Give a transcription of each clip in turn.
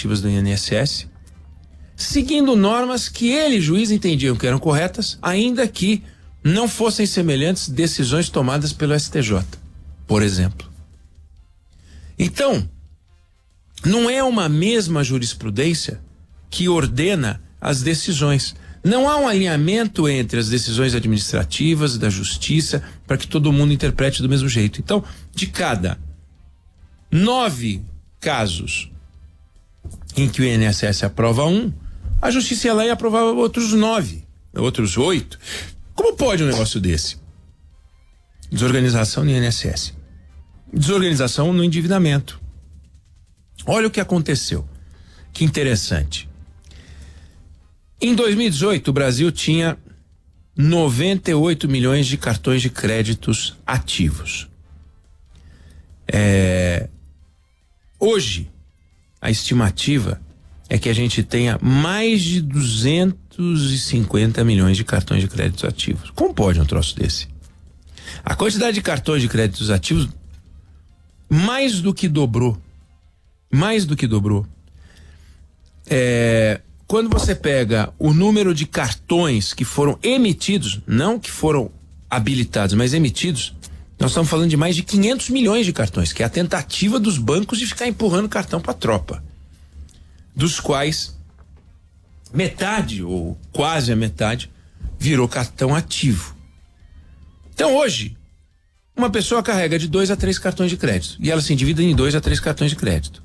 administrativas do INSS, seguindo normas que ele, juiz, entendiam que eram corretas, ainda que não fossem semelhantes decisões tomadas pelo STJ, por exemplo. Então, não é uma mesma jurisprudência que ordena as decisões. Não há um alinhamento entre as decisões administrativas da justiça para que todo mundo interprete do mesmo jeito. Então, de cada 9 casos em que o INSS aprova um, a justiça ia lá e aprovava outros 9, outros 8. Como pode um negócio desse? Desorganização no INSS. Desorganização no endividamento. Olha o que aconteceu. Que interessante. Em 2018, o Brasil tinha 98 milhões de cartões de créditos ativos. Hoje, a estimativa é que a gente tenha mais de 250 milhões de cartões de créditos ativos. Como pode um troço desse? A quantidade de cartões de créditos ativos mais do que dobrou. Mais do que dobrou. Quando você pega o número de cartões que foram emitidos, não que foram habilitados, mas emitidos, nós estamos falando de mais de 500 milhões de cartões, que é a tentativa dos bancos de ficar empurrando cartão para a tropa, dos quais metade, ou quase a metade, virou cartão ativo. Então hoje, uma pessoa carrega de 2 a 3 cartões de crédito, e ela se endivida em 2 a 3 cartões de crédito.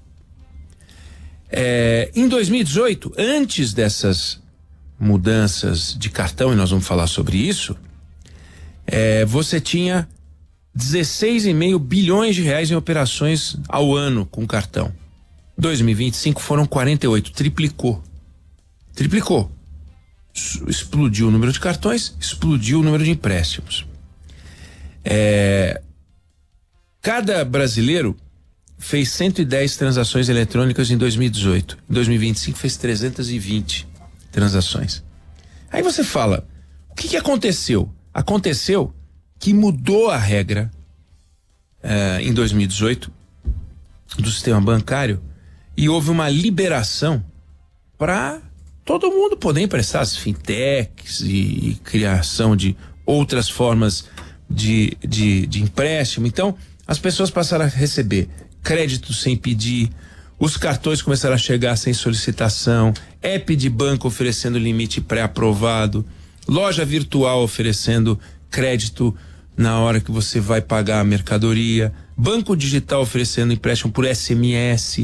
Em 2018, antes dessas mudanças de cartão, e nós vamos falar sobre isso, você tinha 16,5 bilhões de reais em operações ao ano com cartão. 2025 foram 48, triplicou. Explodiu o número de cartões, explodiu o número de empréstimos. Cada brasileiro fez 110 transações eletrônicas em 2018. Em 2025 fez 320 transações. Aí você fala, o que aconteceu? Aconteceu que mudou a regra em 2018 do sistema bancário e houve uma liberação para todo mundo poder emprestar, as fintechs e criação de outras formas de empréstimo. Então, as pessoas passaram a receber crédito sem pedir, os cartões começaram a chegar sem solicitação, app de banco oferecendo limite pré-aprovado, loja virtual oferecendo crédito na hora que você vai pagar a mercadoria, banco digital oferecendo empréstimo por SMS,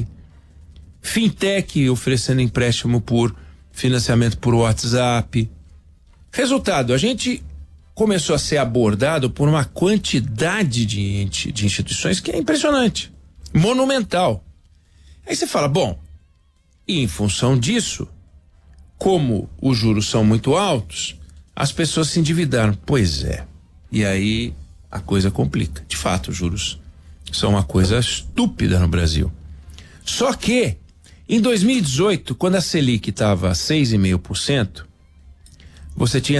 fintech oferecendo empréstimo por financiamento por WhatsApp. Resultado, a gente começou a ser abordado por uma quantidade de instituições que é impressionante, monumental. Aí você fala, bom, e em função disso, como os juros são muito altos, as pessoas se endividaram. Pois é. E aí a coisa complica. De fato, os juros são uma coisa estúpida no Brasil. Só que, em 2018, quando a Selic estava a 6,5%, você tinha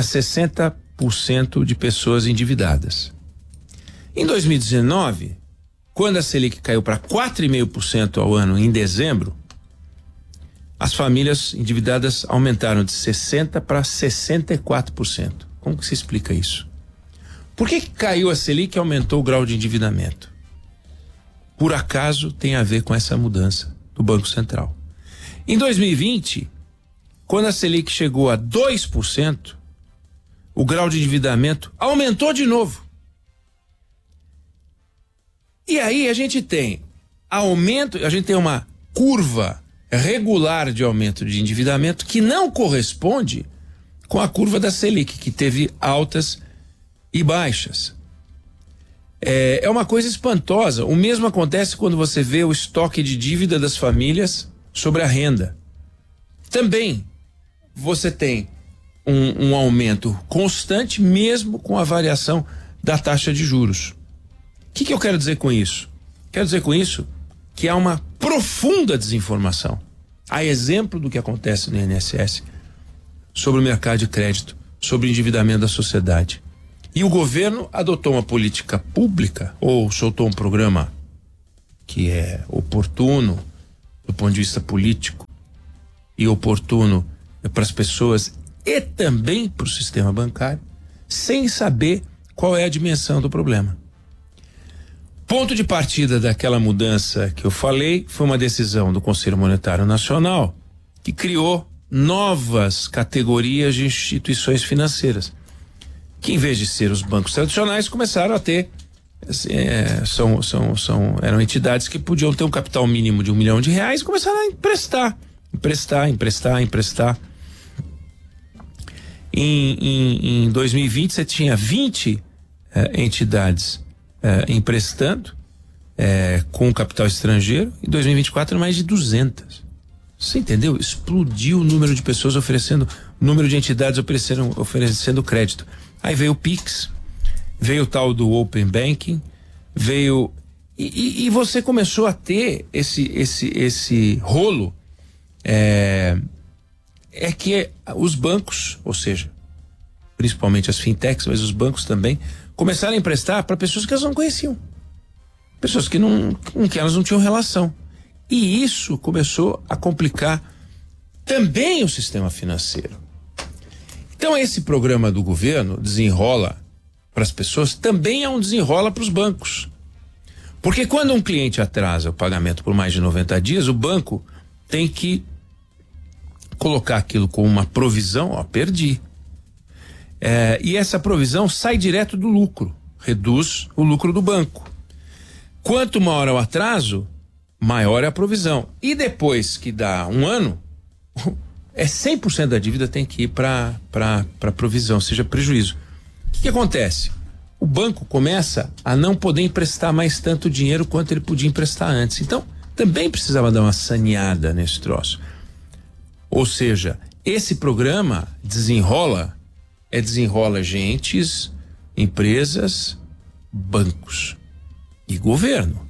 60% de pessoas endividadas. Em 2019, quando a Selic caiu para 4,5% ao ano em dezembro, as famílias endividadas aumentaram de 60% para 64%. Como que se explica isso? Por que caiu a Selic e aumentou o grau de endividamento? Por acaso tem a ver com essa mudança do Banco Central. Em 2020, quando a Selic chegou a 2%, o grau de endividamento aumentou de novo. E aí a gente tem aumento, a gente tem uma curva regular de aumento de endividamento que não corresponde com a curva da Selic, que teve altas e baixas. É uma coisa espantosa. O mesmo acontece quando você vê o estoque de dívida das famílias sobre a renda. Também você tem um aumento constante, mesmo com a variação da taxa de juros. O que eu quero dizer com isso? Quero dizer com isso que há uma profunda desinformação, a exemplo do que acontece no INSS, sobre o mercado de crédito, sobre o endividamento da sociedade. E o governo adotou uma política pública, ou soltou um programa que é oportuno do ponto de vista político, e oportuno para as pessoas e também para o sistema bancário, sem saber qual é a dimensão do problema. Ponto de partida daquela mudança que eu falei foi uma decisão do Conselho Monetário Nacional que criou novas categorias de instituições financeiras, que em vez de ser os bancos tradicionais começaram a ter eram entidades que podiam ter um capital mínimo de R$1 milhão e começaram a emprestar. Em 2020 você tinha 20 entidades emprestando com capital estrangeiro, em 2024 mais de 200. Você entendeu? Explodiu o número de pessoas oferecendo, o número de entidades oferecendo crédito. Aí veio o Pix, veio o tal do Open Banking, veio e você começou a ter esse rolo que os bancos, ou seja, principalmente as fintechs, mas os bancos também, começaram a emprestar para pessoas que elas não conheciam, pessoas com que elas não tinham relação, e isso começou a complicar também o sistema financeiro. Então esse programa do governo Desenrola para as pessoas também é um desenrola para os bancos, porque quando um cliente atrasa o pagamento por mais de 90 dias, o banco tem que colocar aquilo como uma provisão, perdi. E essa provisão sai direto do lucro, reduz o lucro do banco. Quanto maior é o atraso, maior é a provisão. E depois que dá um ano, 100% da dívida tem que ir para provisão, seja prejuízo. O que acontece? O banco começa a não poder emprestar mais tanto dinheiro quanto ele podia emprestar antes. Então, também precisava dar uma saneada nesse troço. Ou seja, esse programa desenrola agentes, empresas, bancos e governo.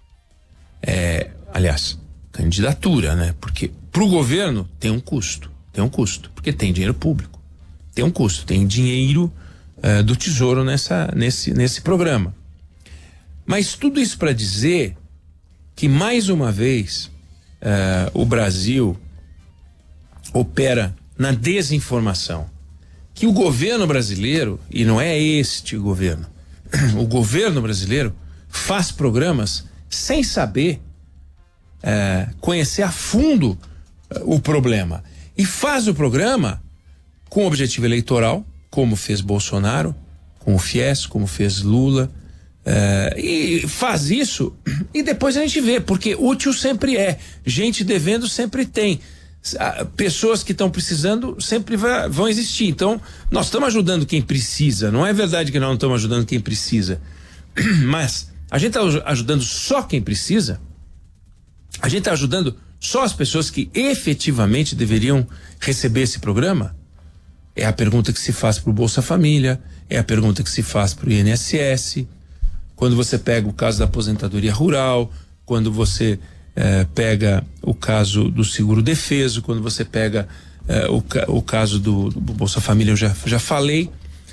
Aliás, candidatura, né? Porque pro governo tem um custo, porque tem dinheiro público, tem um custo, tem dinheiro do Tesouro nesse programa. Mas tudo isso para dizer que, mais uma vez, o Brasil opera na desinformação, que o governo brasileiro, e não é este governo, o governo brasileiro faz programas sem saber conhecer a fundo o problema, e faz o programa com objetivo eleitoral, como fez Bolsonaro, com o FIES, como fez Lula, e faz isso e depois a gente vê, porque útil sempre é, gente devendo sempre tem, pessoas que estão precisando sempre vão existir. Então nós estamos ajudando quem precisa, não é verdade que nós não estamos ajudando quem precisa, mas a gente está ajudando só quem precisa, a gente está ajudando só as pessoas que efetivamente deveriam receber esse programa. É a pergunta que se faz para o Bolsa Família, é a pergunta que se faz para o INSS, quando você pega o caso da aposentadoria rural, quando você pega o caso do seguro defeso, quando você pega o caso do Bolsa Família, eu já falei,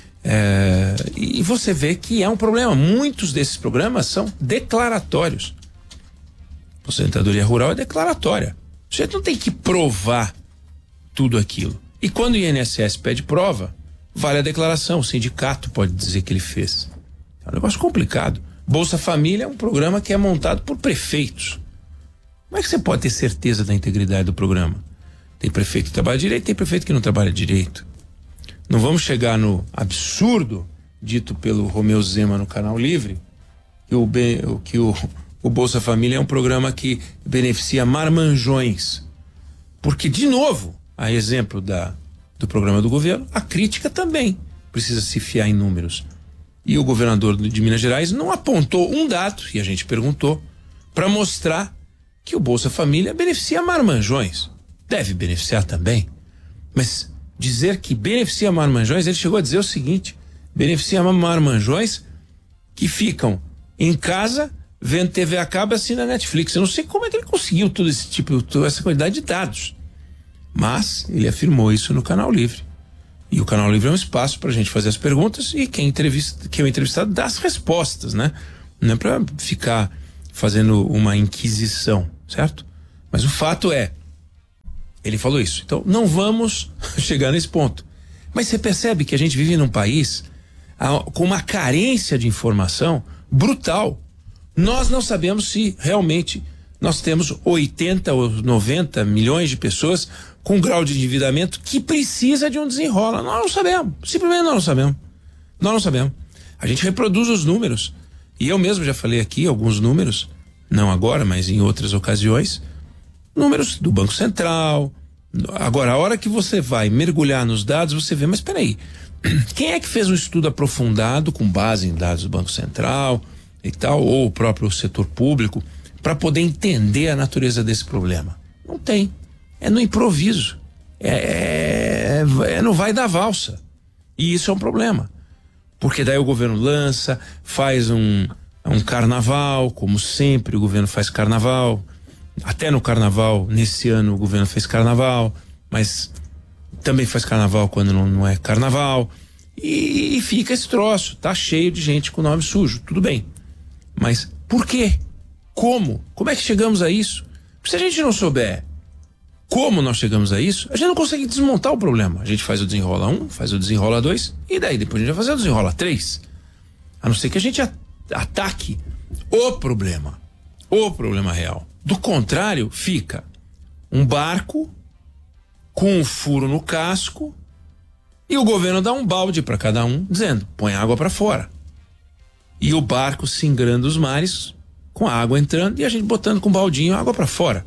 e você vê que é um problema. Muitos desses programas são declaratórios. Aposentadoria rural é declaratória, você não tem que provar tudo aquilo. E quando o INSS pede prova, vale a declaração, o sindicato pode dizer que ele fez. É um negócio complicado. Bolsa Família é um programa que é montado por prefeitos. Como é que você pode ter certeza da integridade do programa? Tem prefeito que trabalha direito, tem prefeito que não trabalha direito. Não vamos chegar no absurdo dito pelo Romeu Zema no Canal Livre, que o Bolsa Família é um programa que beneficia marmanjões. Porque, de novo, a exemplo do programa do governo, a crítica também precisa se fiar em números. E o governador de Minas Gerais não apontou um dado, e a gente perguntou, para mostrar que o Bolsa Família beneficia marmanjões. Deve beneficiar também, mas dizer que beneficia marmanjões, ele chegou a dizer o seguinte: beneficia marmanjões que ficam em casa vendo TV a cabo e assina Netflix. Eu não sei como é que ele conseguiu toda essa quantidade de dados, mas ele afirmou isso no Canal Livre. E o Canal Livre é um espaço para a gente fazer as perguntas e quem é o entrevistado dá as respostas, né? Não é para ficar fazendo uma inquisição, certo? Mas o fato é Ele falou isso. Então, não vamos chegar nesse ponto. Mas você percebe que a gente vive num país com uma carência de informação brutal. Nós não sabemos se realmente nós temos 80 ou 90 milhões de pessoas com grau de endividamento que precisa de um desenrola. Nós não sabemos. Simplesmente nós não sabemos. Nós não sabemos. A gente reproduz os números. E eu mesmo já falei aqui alguns números, não agora, mas em outras ocasiões, números do Banco Central. Agora, a hora que você vai mergulhar nos dados, você vê, mas peraí, quem é que fez um estudo aprofundado com base em dados do Banco Central e tal, ou o próprio setor público, para poder entender a natureza desse problema? Não tem. É no improviso. É no vai da valsa. E isso é um problema. Porque daí o governo lança, faz um carnaval, como sempre o governo faz carnaval. Até no carnaval, nesse ano o governo fez carnaval, mas também faz carnaval quando não é carnaval. E fica esse troço, tá cheio de gente com nome sujo, tudo bem. Mas por quê? Como? Como é que chegamos a isso? Porque se a gente não souber como nós chegamos a isso, a gente não consegue desmontar o problema. A gente faz o desenrola 1, faz o desenrola 2, e daí depois a gente vai fazer o desenrola 3. A não ser que a gente ataque o problema real. Do contrário, fica um barco com um furo no casco e o governo dá um balde para cada um, dizendo, põe água para fora. E o barco singrando os mares, com a água entrando e a gente botando com um baldinho água para fora.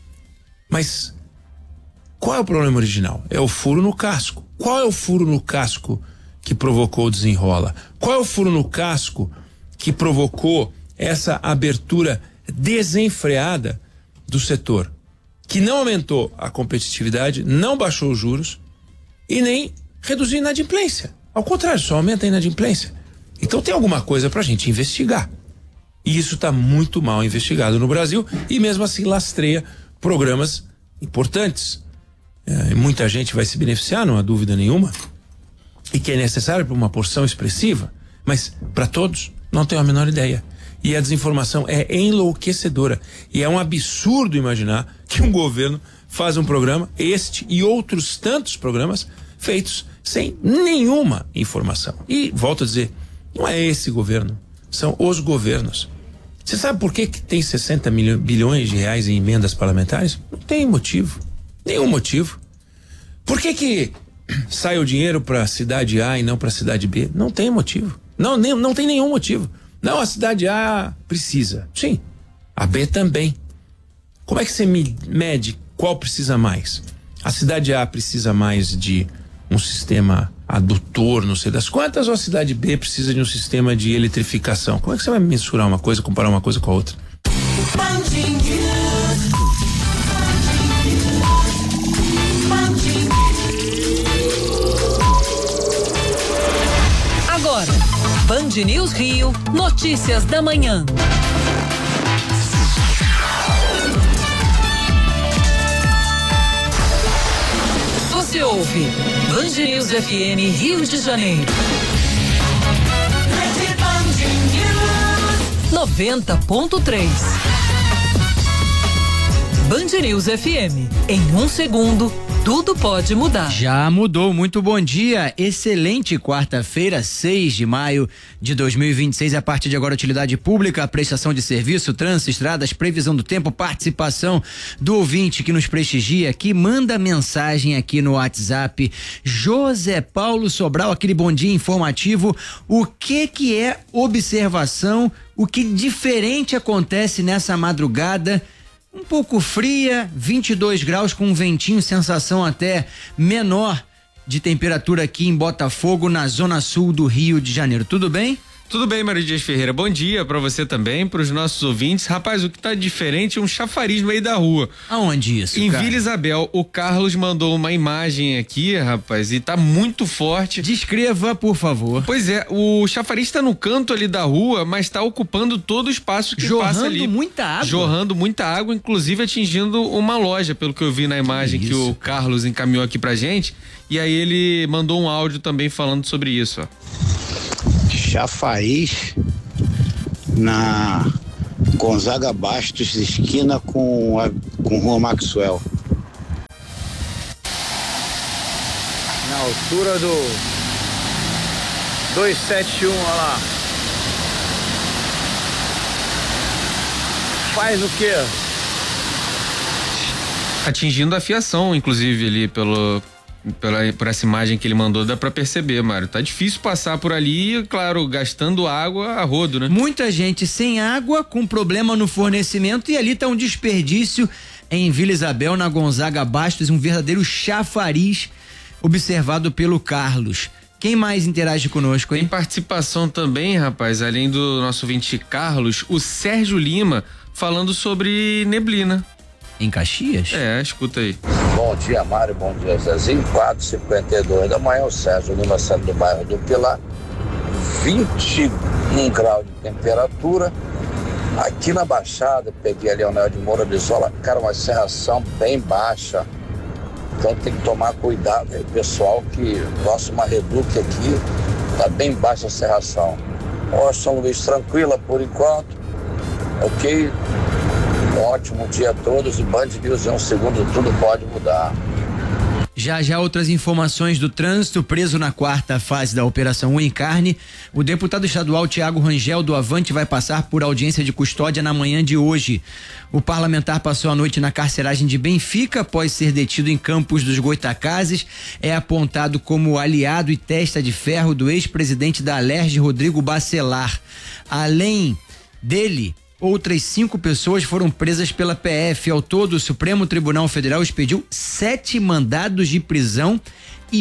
Mas qual é o problema original? É o furo no casco. Qual é o furo no casco que provocou o desenrola? Qual é o furo no casco que provocou essa abertura desenfreada do setor? Que não aumentou a competitividade, não baixou os juros e nem reduziu a inadimplência. Ao contrário, só aumenta a inadimplência. Então tem alguma coisa pra gente investigar. E isso está muito mal investigado no Brasil e mesmo assim lastreia programas importantes. Muita gente vai se beneficiar, não há dúvida nenhuma, e que é necessário para uma porção expressiva, mas para todos não tenho a menor ideia. E a desinformação é enlouquecedora. E é um absurdo imaginar que um governo faz um programa, este e outros tantos programas, feitos sem nenhuma informação. E volto a dizer, não é esse governo, são os governos. Você sabe por que tem 60 bilhões de reais em emendas parlamentares? Não tem motivo. Nenhum motivo. Por que sai o dinheiro para a cidade A e não para a cidade B? Não tem motivo. Não tem nenhum motivo. Não, a cidade A precisa. Sim. A B também. Como é que você mede qual precisa mais? A cidade A precisa mais de um sistema adutor, não sei das quantas, ou a cidade B precisa de um sistema de eletrificação? Como é que você vai mensurar uma coisa, comparar uma coisa com a outra? Agora, Band News Rio, notícias da manhã. Você ouve Band News FM Rio de Janeiro. 90.3. Band News FM. Em um segundo, tudo pode mudar. Já mudou. Muito bom dia. Excelente quarta-feira, 6 de maio de 2026. A partir de agora, utilidade pública, prestação de serviço, trânsito, estradas, previsão do tempo, participação do ouvinte que nos prestigia, que manda mensagem aqui no WhatsApp. José Paulo Sobral, aquele bom dia informativo. O que é observação? O que diferente acontece nessa madrugada? Um pouco fria, 22 graus com um ventinho, sensação até menor de temperatura aqui em Botafogo, na zona sul do Rio de Janeiro. Tudo bem? Tudo bem, Mário Dias Ferreira. Bom dia pra você também, pros nossos ouvintes. Rapaz, o que tá diferente é um chafariz no meio da rua. Aonde isso, Em cara? Vila Isabel, o Carlos mandou uma imagem aqui, rapaz, e tá muito forte. Descreva, por favor. Pois é, o chafariz tá no canto ali da rua, mas tá ocupando todo o espaço que passa ali. Jorrando muita água? Jorrando muita água, inclusive atingindo uma loja, pelo que eu vi na imagem que o Carlos encaminhou aqui pra gente. E aí ele mandou um áudio também falando sobre isso, ó. Chafariz na Gonzaga Bastos, esquina com Rua Maxwell. altura do 271, olha lá. Faz o quê? Atingindo a fiação, inclusive, ali por essa imagem que ele mandou, dá pra perceber, Mário. Tá difícil passar por ali, claro, gastando água a rodo, né? Muita gente sem água, com problema no fornecimento, e ali tá um desperdício em Vila Isabel, na Gonzaga Bastos, um verdadeiro chafariz observado pelo Carlos. Quem mais interage conosco, hein? Tem participação também, rapaz, além do nosso ouvinte Carlos, o Sérgio Lima, falando sobre neblina. Em Caxias? É, escuta aí. Bom dia, Mário, bom dia, Zezinho. 4h52 da manhã, o Sérgio Lima saindo do bairro do Pilar. 21 graus de temperatura. Aqui na Baixada, peguei ali o Anel de Moura de Isola, cara, uma serração bem baixa. Então tem que tomar cuidado aí, pessoal, que próximo a Reduc aqui, tá bem baixa a serração. Ó, São Luís tranquila por enquanto. Ok? Ótimo dia a todos e Band News em um segundo, tudo pode mudar. Já outras informações do trânsito. Preso na quarta fase da Operação Unha e Carne, o deputado estadual Tiago Rangel do Avante vai passar por audiência de custódia na manhã de hoje. O parlamentar passou a noite na carceragem de Benfica após ser detido em Campos dos Goitacazes. É apontado como aliado e testa de ferro do ex-presidente da Alerj, Rodrigo Bacelar. Além dele, outras 5 pessoas foram presas pela PF. Ao todo, o Supremo Tribunal Federal expediu 7 mandados de prisão e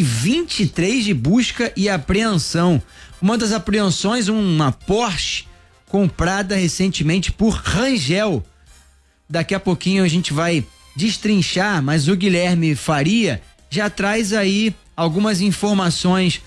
23 de busca e apreensão. Uma das apreensões, uma Porsche comprada recentemente por Rangel. Daqui a pouquinho a gente vai destrinchar, mas o Guilherme Faria já traz aí algumas informações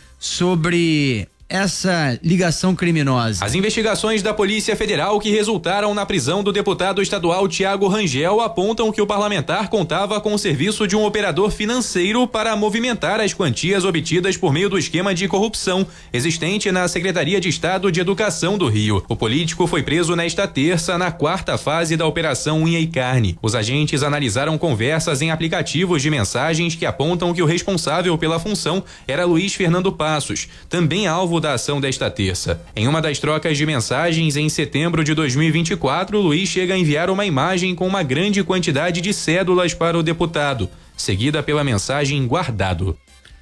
sobre essa ligação criminosa. As investigações da Polícia Federal que resultaram na prisão do deputado estadual Tiago Rangel apontam que o parlamentar contava com o serviço de um operador financeiro para movimentar as quantias obtidas por meio do esquema de corrupção existente na Secretaria de Estado de Educação do Rio. O político foi preso nesta terça, na quarta fase da Operação Unha e Carne. Os agentes analisaram conversas em aplicativos de mensagens que apontam que o responsável pela função era Luiz Fernando Passos, também alvo da ação desta terça. Em uma das trocas de mensagens, em setembro de 2024, Luiz chega a enviar uma imagem com uma grande quantidade de cédulas para o deputado, seguida pela mensagem guardado.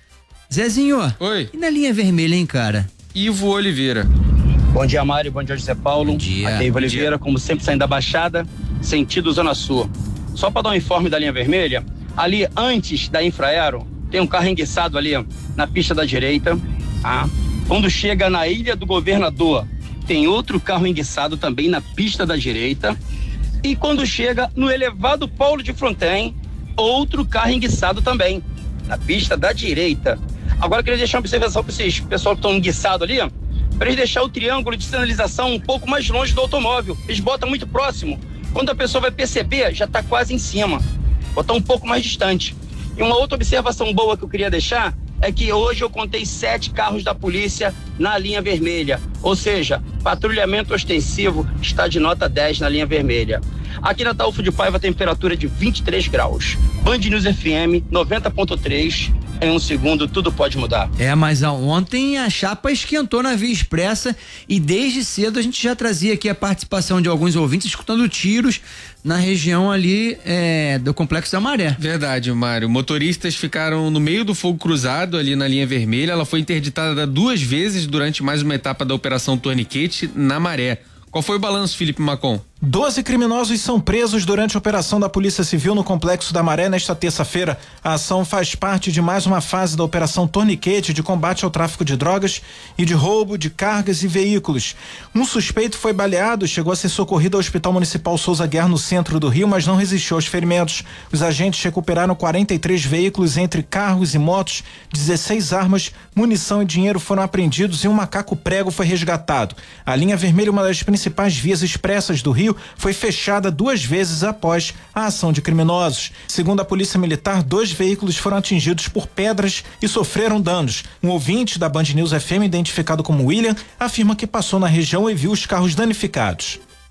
Zezinho, oi. E na linha vermelha, hein, cara? Ivo Oliveira. Bom dia, Mário, bom dia, José Paulo. Bom dia. Aqui é Ivo Oliveira, como sempre, saindo da Baixada, sentido Zona Sul. Só para dar um informe da linha vermelha, ali antes da Infraero, tem um carro enguiçado ali na pista da direita, tá? Quando chega na Ilha do Governador, tem outro carro enguiçado também na pista da direita. E quando chega no elevado Paulo de Fronten, outro carro enguiçado também, na pista da direita. Agora eu queria deixar uma observação para vocês, pessoal que estão enguiçados ali, para eles deixar o triângulo de sinalização um pouco mais longe do automóvel. Eles botam muito próximo. Quando a pessoa vai perceber, já está quase em cima. Botar um pouco mais distante. E uma outra observação boa que eu queria deixar é que hoje eu contei 7 carros da polícia na linha vermelha, ou seja, patrulhamento ostensivo está de nota 10 na linha vermelha. Aqui na Taúfo de Paiva a temperatura é de 23 graus. Band News FM 90.3, em um segundo tudo pode mudar. Mas ontem a chapa esquentou na Via Expressa e desde cedo a gente já trazia aqui a participação de alguns ouvintes escutando tiros na região ali do Complexo da Maré. Verdade, Mário. Motoristas ficaram no meio do fogo cruzado ali na linha vermelha. Ela foi interditada 2 vezes durante mais uma etapa da Operação Torniquete na Maré. Qual foi o balanço, Felipe Macon? 12 criminosos são presos durante a operação da Polícia Civil no Complexo da Maré nesta terça-feira. A ação faz parte de mais uma fase da Operação Torniquete de combate ao tráfico de drogas e de roubo de cargas e veículos. Um suspeito foi baleado e chegou a ser socorrido ao Hospital Municipal Souza Guerra no centro do Rio, mas não resistiu aos ferimentos. Os agentes recuperaram 43 veículos entre carros e motos, 16 armas, munição e dinheiro foram apreendidos e um macaco prego foi resgatado. A linha vermelha, uma das principais vias expressas do Rio, foi fechada 2 vezes após a ação de criminosos. Segundo a Polícia Militar, 2 veículos foram atingidos por pedras e sofreram danos. Um ouvinte da Band News FM, identificado como William, afirma que passou na região e viu os carros danificados.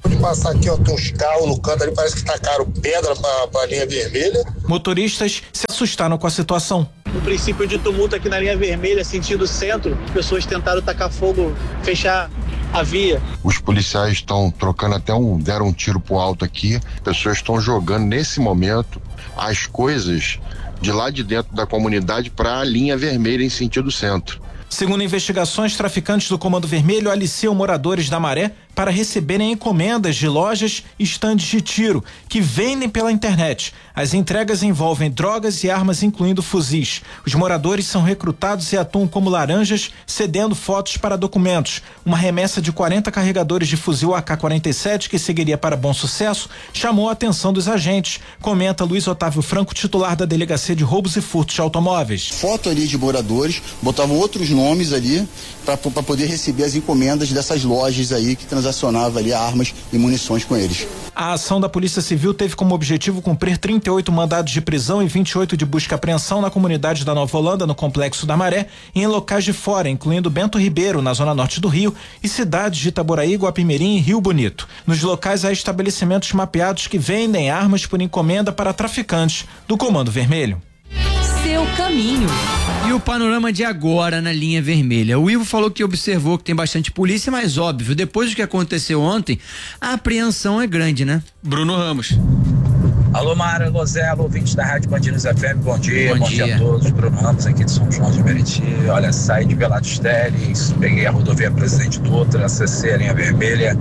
De passar aqui, ó, tem uns carros no canto ali, parece que tacaram pedra pra linha vermelha. Motoristas se assustaram com a situação. No princípio de tumulto aqui na linha vermelha, sentido centro, pessoas tentaram tacar fogo, fechar a via. Os policiais estão trocando deram um tiro pro alto aqui. Pessoas estão jogando nesse momento as coisas de lá de dentro da comunidade para a linha vermelha em sentido centro. Segundo investigações, traficantes do Comando Vermelho aliciam moradores da Maré para receberem encomendas de lojas e estandes de tiro que vendem pela internet. As entregas envolvem drogas e armas, incluindo fuzis. Os moradores são recrutados e atuam como laranjas, cedendo fotos para documentos. Uma remessa de 40 carregadores de fuzil AK-47, que seguiria para Bom Sucesso, chamou a atenção dos agentes, comenta Luiz Otávio Franco, titular da Delegacia de Roubos e Furtos de Automóveis. Foto ali de moradores, botavam outros nomes ali para poder receber as encomendas dessas lojas aí que transacionava ali armas e munições com eles. A ação da Polícia Civil teve como objetivo cumprir 38 mandados de prisão e 28 de busca e apreensão na comunidade da Nova Holanda, no Complexo da Maré, e em locais de fora, incluindo Bento Ribeiro, na zona norte do Rio, e cidades de Itaboraí, Guapimirim e Rio Bonito. Nos locais há estabelecimentos mapeados que vendem armas por encomenda para traficantes do Comando Vermelho. Seu caminho. E o panorama de agora na linha vermelha. O Ivo falou que observou que tem bastante polícia, mas óbvio, depois do que aconteceu ontem, a apreensão é grande, né? Bruno Ramos. Alô, Mara Lozelo, ouvintes da Rádio Band News FM, bom dia a todos. Bruno Ramos aqui de São João de Meriti. Olha, saí de Belados Teles, peguei a rodovia Presidente Dutra, acessei a linha vermelha.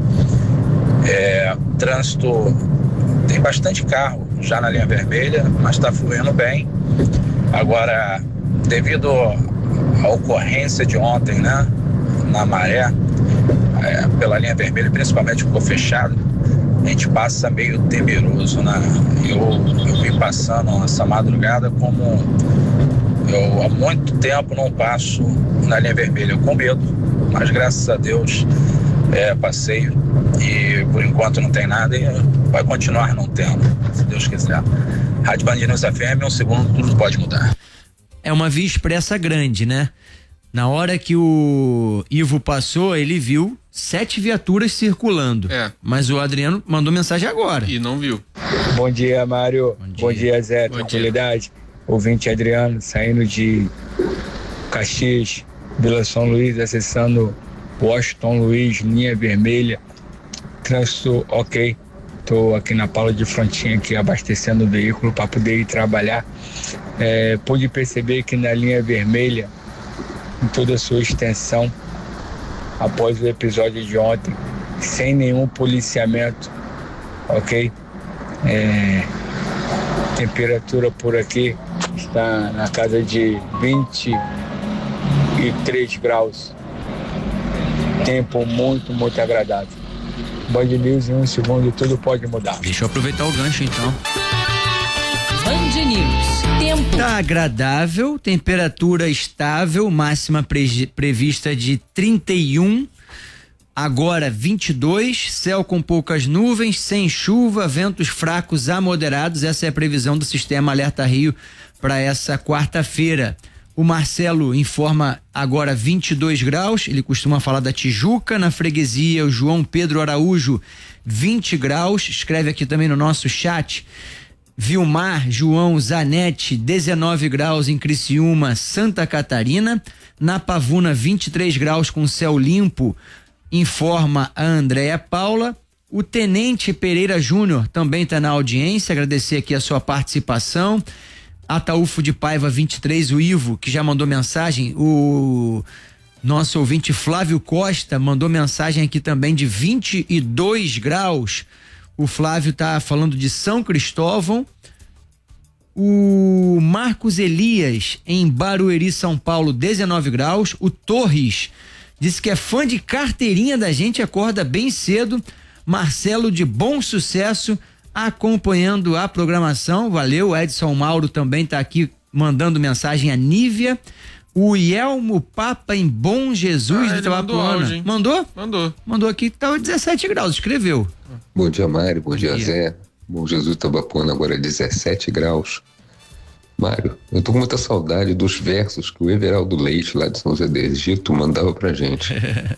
Trânsito, tem bastante carro já na linha vermelha, mas está fluindo bem. Agora, devido à ocorrência de ontem, né, na Maré, pela linha vermelha, principalmente ficou fechado, a gente passa meio temeroso, né? Eu vim passando essa madrugada como eu há muito tempo não passo na linha vermelha, com medo, mas graças a Deus passei e por enquanto não tem nada e vai continuar não tendo, se Deus quiser. Rádio Band News FM, um segundo, tudo pode mudar. É uma via expressa grande, né? Na hora que o Ivo passou, ele viu 7 viaturas circulando. Mas o Adriano mandou mensagem agora. E não viu. Bom dia, Mário. Bom dia, Zé. Tranquilidade. Ouvinte Adriano, saindo de Caxias, Vila São Luís, acessando Washington Luiz, linha vermelha. Trânsito ok. Estou aqui na Paula de Frontinha, aqui abastecendo o veículo para poder ir trabalhar. Pude perceber que na linha vermelha, em toda a sua extensão, após o episódio de ontem, sem nenhum policiamento, ok? Temperatura por aqui está na casa de 23 graus. Tempo muito, muito agradável. Band News em um segundo, tudo pode mudar. Deixa eu aproveitar o gancho então. Band News, tempo. Tá agradável, temperatura estável, máxima prevista de 31, agora 22, céu com poucas nuvens, sem chuva, ventos fracos a moderados, essa é a previsão do Sistema Alerta Rio para essa quarta-feira. O Marcelo informa agora 22 graus, ele costuma falar da Tijuca, na freguesia o João Pedro Araújo 20 graus, escreve aqui também no nosso chat, Vilmar João Zanetti 19 graus em Criciúma, Santa Catarina, na Pavuna 23 graus com céu limpo, informa a Andréia Paula. O Tenente Pereira Júnior também está na audiência, agradecer aqui a sua participação. Ataúfo de Paiva 23, o Ivo, que já mandou mensagem, o nosso ouvinte Flávio Costa mandou mensagem aqui também de 22 graus. O Flávio tá falando de São Cristóvão. O Marcos Elias em Barueri, São Paulo, 19 graus. O Torres disse que é fã de carteirinha da gente, acorda bem cedo. Marcelo de Bom Sucesso acompanhando a programação, valeu. Edson Mauro também tá aqui mandando mensagem. A Nívia, o Yelmo Papa em Bom Jesus de Itabapuana. Mandou aqui que tava 17 graus, escreveu. Bom dia, Mário, bom dia, Zé. Bom Jesus de Itabapuana, agora 17 graus. Mário, eu tô com muita saudade dos versos que o Everaldo Leite lá de São José do Egito mandava pra gente.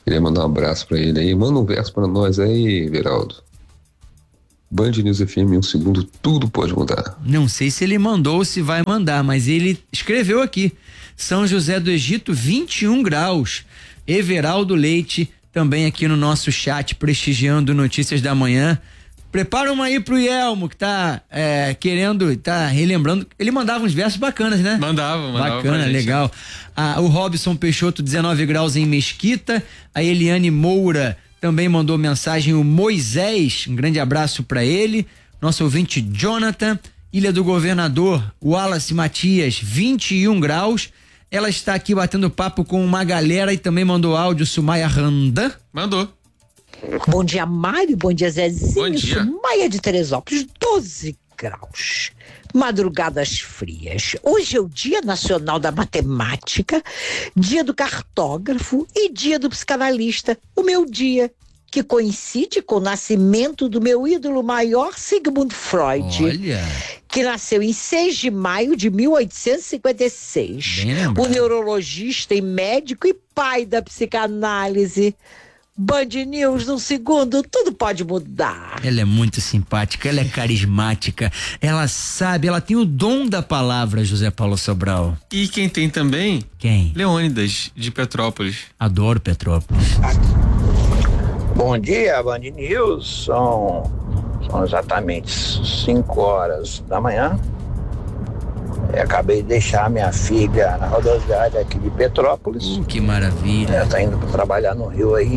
Queria mandar um abraço pra ele aí. Manda um verso pra nós aí, Veraldo. Band News FM, em um segundo, tudo pode mudar. Não sei se ele mandou ou se vai mandar, mas ele escreveu aqui. São José do Egito, 21 graus. Everaldo Leite, também aqui no nosso chat, prestigiando Notícias da Manhã. Prepara uma aí pro Yelmo, que tá relembrando. Ele mandava uns versos bacanas, né? Mandava. Bacana, legal. O Robson Peixoto, 19 graus em Mesquita. A Eliane Moura também mandou mensagem. O Moisés, um grande abraço pra ele. Nosso ouvinte Jonathan. Ilha do Governador, Wallace Matias, 21 graus. Ela está aqui batendo papo com uma galera e também mandou áudio. Sumaya Randan. Mandou. Bom dia, Mário. Bom dia, Zezinho. Bom dia. Maia de Teresópolis, 12 graus. Madrugadas frias. Hoje é o Dia Nacional da Matemática, Dia do Cartógrafo e Dia do Psicanalista. O meu dia, que coincide com o nascimento do meu ídolo maior, Sigmund Freud. Olha. Que nasceu em 6 de maio de 1856. O neurologista e médico e pai da psicanálise. Band News, num segundo, tudo pode mudar. Ela é muito simpática, ela é carismática, ela sabe, ela tem o dom da palavra, José Paulo Sobral. E quem tem também? Quem? Leônidas, de Petrópolis. Adoro Petrópolis. Bom dia, Band News. São exatamente 5 horas da manhã. Eu acabei de deixar minha filha na rodoviária aqui de Petrópolis. Que maravilha. Ela tá indo para trabalhar no Rio aí.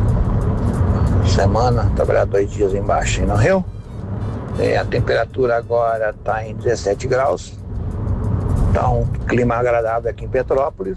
Semana, trabalhar 2 dias embaixo no Rio. E a temperatura agora tá em 17 graus. Tá um clima agradável aqui em Petrópolis.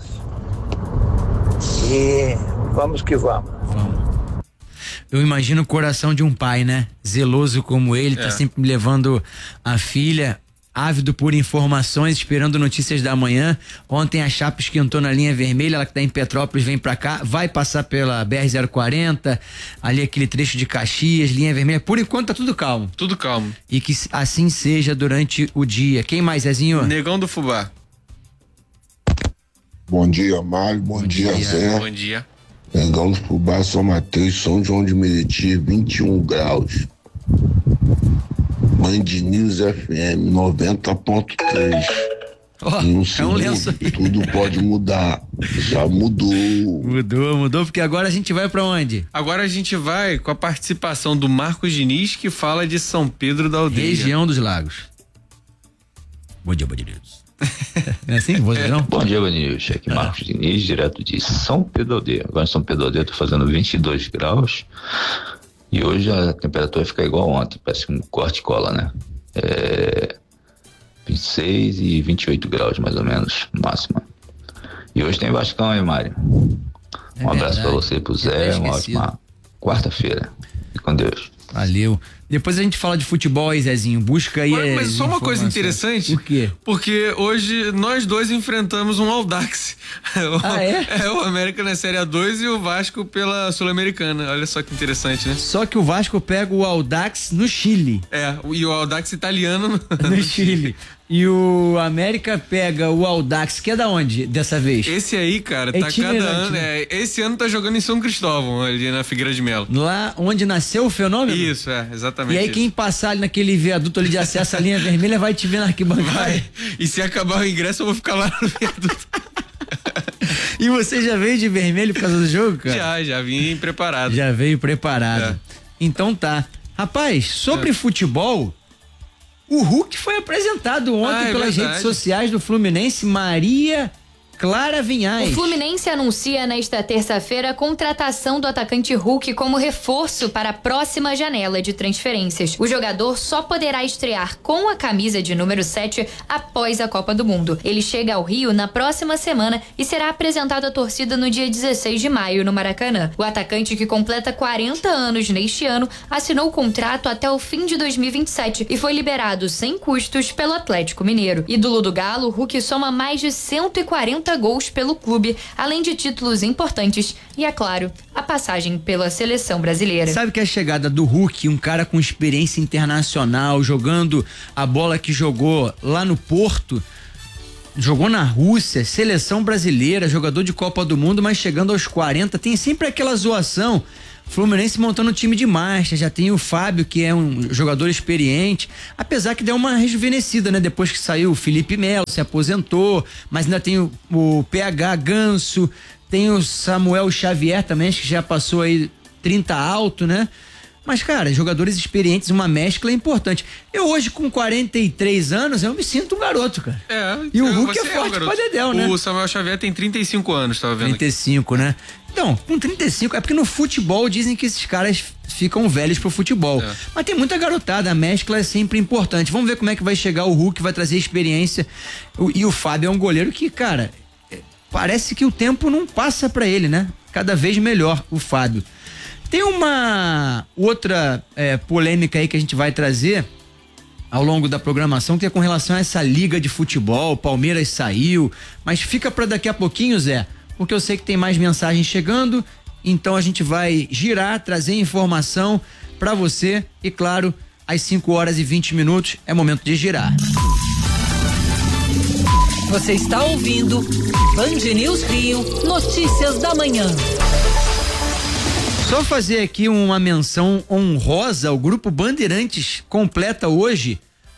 E vamos que vamos. Eu imagino o coração de um pai, né? Zeloso como ele, tá sempre levando a filha, ávido por informações, esperando Notícias da Manhã. Ontem a chapa esquentou na linha vermelha, ela que tá em Petrópolis, vem pra cá, vai passar pela BR-040, ali aquele trecho de Caxias, linha vermelha. Por enquanto tá tudo calmo. Tudo calmo. E que assim seja durante o dia. Quem mais, Zezinho? Negão do Fubá. Bom dia, Mário. Bom dia, Zé. Bom dia. Negão do Fubá, São Mateus, São João de Meriti, 21 graus. Band News FM 90.3. Em um segundo, tudo pode mudar. Já mudou. Mudou, porque agora a gente vai pra onde? Agora a gente vai com a participação do Marcos Diniz, que fala de São Pedro da Aldeia. Região dos Lagos. Bom dia, Band News. É assim? Bom dia, Band News. Aqui Marcos Diniz, direto de São Pedro da Aldeia. Agora em São Pedro da Aldeia tô fazendo 22 graus. E hoje a temperatura fica igual ontem, parece um corte e cola, né? 26 e 28 graus, mais ou menos, máxima. E hoje tem Vascão, hein, Mário? Um abraço pra você, pro Zé, uma ótima quarta-feira. E com Deus. Valeu. Depois a gente fala de futebol aí, Zezinho. Busca aí. Mas só uma coisa interessante. O quê? Porque hoje nós dois enfrentamos um Audax. O América na Série A2 e o Vasco pela Sul-Americana. Olha só que interessante, né? Só que o Vasco pega o Audax no Chile. E o Audax italiano no Chile. E o América pega o Audax, que é da onde dessa vez? Esse aí, cara, tá cada ano. Né? Esse ano tá jogando em São Cristóvão, ali na Figueira de Melo. Lá onde nasceu o fenômeno? Isso, exatamente. E aí quem passar ali naquele viaduto ali de acesso à linha vermelha vai te ver na arquibancada. Vai. E se acabar o ingresso, eu vou ficar lá no viaduto. E você já veio de vermelho por causa do jogo, cara? Já vim preparado. Já veio preparado. Então tá. Rapaz, sobre futebol, o Hulk foi apresentado ontem pelas redes sociais do Fluminense, Maria Clara Vinhais. O Fluminense anuncia nesta terça-feira a contratação do atacante Hulk como reforço para a próxima janela de transferências. O jogador só poderá estrear com a camisa de número 7 após a Copa do Mundo. Ele chega ao Rio na próxima semana e será apresentado à torcida no dia 16 de maio no Maracanã. O atacante, que completa 40 anos neste ano, assinou o contrato até o fim de 2027 e foi liberado sem custos pelo Atlético Mineiro. Ídolo do Galo, Hulk soma mais de 140 gols pelo clube, além de títulos importantes e, é claro, a passagem pela seleção brasileira. Sabe que a chegada do Hulk, um cara com experiência internacional, jogando a bola que jogou lá no Porto, jogou na Rússia, seleção brasileira, jogador de Copa do Mundo, mas chegando aos 40, tem sempre aquela zoação. Fluminense montando um time de marcha, já tem o Fábio, que é um jogador experiente, apesar que deu uma rejuvenescida, né? Depois que saiu o Felipe Melo, se aposentou, mas ainda tem o PH Ganso, tem o Samuel Xavier também, acho que já passou aí 30 alto, né? Mas, cara, jogadores experientes, uma mescla é importante. Eu hoje, com 43 anos, eu me sinto um garoto, cara. E o Hulk é forte pra dedéu, né? O Samuel Xavier tem 35 anos, tava vendo 35, né? Então, com 35, é porque no futebol dizem que esses caras ficam velhos pro futebol. Mas tem muita garotada, a mescla é sempre importante. Vamos ver como é que vai chegar o Hulk, vai trazer experiência. E o Fábio é um goleiro que, cara, parece que o tempo não passa pra ele, né? Cada vez melhor o Fábio. Tem uma outra polêmica aí que a gente vai trazer ao longo da programação, que é com relação a essa liga de futebol. Palmeiras saiu, mas fica para daqui a pouquinho, Zé, porque eu sei que tem mais mensagens chegando, então a gente vai girar, trazer informação para você e, claro, às 5h20 é momento de girar. Você está ouvindo Band News Rio, notícias da manhã. Só fazer aqui uma menção honrosa, o Grupo Bandeirantes completa hoje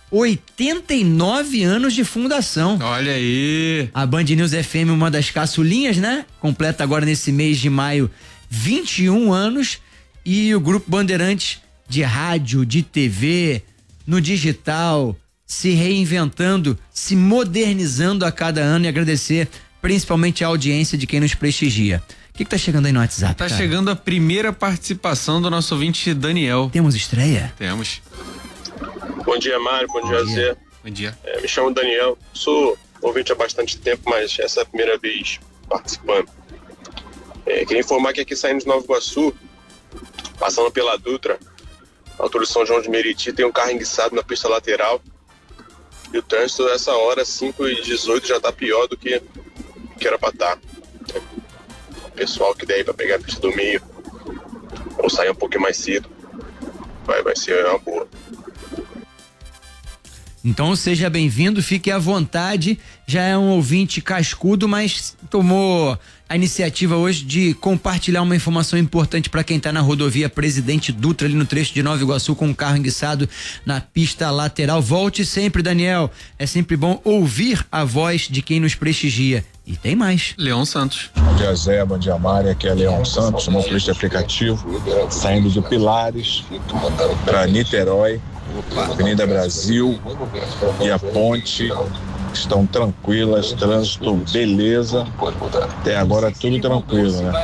89 anos de fundação. Olha aí. A Band News FM, uma das caçulinhas, né? Completa agora nesse mês de maio 21 anos, e o Grupo Bandeirantes de rádio, de TV, no digital, se reinventando, se modernizando a cada ano, e agradecer principalmente a audiência de quem nos prestigia. O que tá chegando aí no WhatsApp, Tá cara? chegando a primeira participação do nosso ouvinte Daniel. Temos estreia? Temos. Bom dia, Mário. Bom dia, Zé. Bom dia. Me chamo Daniel. Sou ouvinte há bastante tempo, mas essa é a primeira vez participando. Queria informar que aqui saindo de Nova Iguaçu, passando pela Dutra, na altura de São João de Meriti, tem um carro enguiçado na pista lateral. E o trânsito nessa hora, 5h18, já tá pior do que era pra estar. Pessoal que der aí pra pegar a pista do meio ou sair um pouquinho mais cedo, vai ser uma boa. Então seja bem-vindo, fique à vontade. Já é um ouvinte cascudo, mas tomou a iniciativa hoje de compartilhar uma informação importante para quem está na rodovia Presidente Dutra, ali no trecho de Nova Iguaçu, com um carro enguiçado na pista lateral. Volte sempre, Daniel. É sempre bom ouvir a voz de quem nos prestigia. E tem mais. Leon Santos. Bom dia, Zé. Bom dia, Mário. Aqui é Leon Santos, motorista de aplicativo, saindo do Pilares para Niterói, Avenida Brasil e a ponte estão tranquilas, trânsito beleza, até agora tudo tranquilo, né?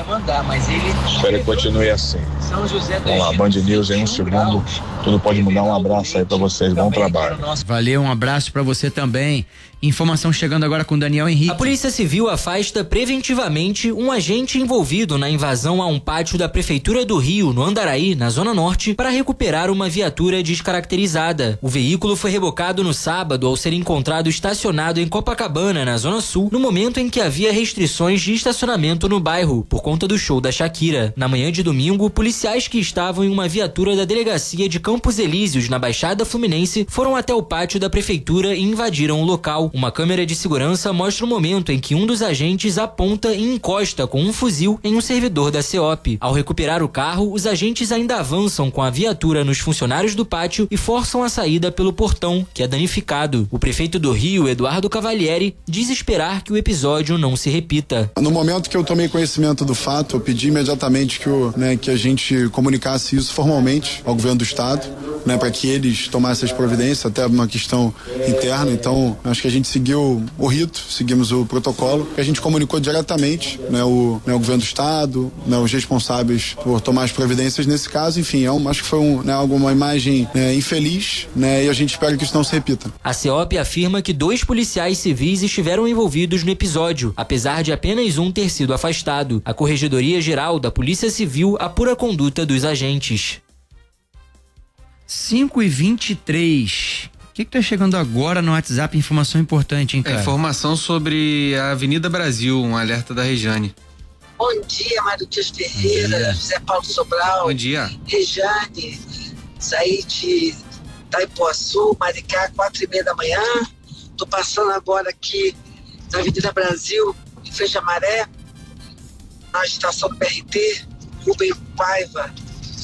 Espero que continue assim. Vamos lá, Band News em um segundo, tudo pode mudar. Um abraço aí pra vocês, bom trabalho. Valeu, um abraço pra você também. Informação chegando agora com Daniel Henrique. A Polícia Civil afasta preventivamente um agente envolvido na invasão a um pátio da Prefeitura do Rio, no Andaraí, na Zona Norte, para recuperar uma viatura descaracterizada. O veículo foi rebocado no sábado ao ser encontrado estacionado em Copacabana, na Zona Sul, no momento em que havia restrições de estacionamento no bairro, por conta do show da Shakira. Na manhã de domingo, policiais que estavam em uma viatura da delegacia de Campos Elíseos, na Baixada Fluminense, foram até o pátio da Prefeitura e invadiram o local. Uma câmera de segurança mostra o momento em que um dos agentes aponta e encosta com um fuzil em um servidor da CEOP. Ao recuperar o carro, os agentes ainda avançam com a viatura nos funcionários do pátio e forçam a saída pelo portão, que é danificado. O prefeito do Rio, Eduardo Cavalieri, diz esperar que o episódio não se repita. No momento que eu tomei conhecimento do fato, eu pedi imediatamente que a gente comunicasse isso formalmente ao governo do estado, para que eles tomassem as providências, até uma questão interna. Então, acho que a gente seguiu o rito, seguimos o protocolo, que a gente comunicou diretamente, o governo do estado, os responsáveis por tomar as providências nesse caso. Enfim, acho que foi uma imagem infeliz, e a gente espera que isso não se repita. A CEOP afirma que 2 policiais civis estiveram envolvidos no episódio, apesar de apenas um ter sido afastado. A Corregedoria Geral da Polícia Civil apura a conduta dos agentes. 5h23. O que tá chegando agora no WhatsApp? Informação importante, hein, cara? Informação sobre a Avenida Brasil, um alerta da Rejane. Bom dia, Mário Dias Ferreira, José Paulo Sobral. Bom dia. Rejane, saí de Itaipuaçu, Maricá, 4h30 da manhã. Tô passando agora aqui da Avenida Brasil, em frente à Maré, na estação do BRT, Rubem Paiva,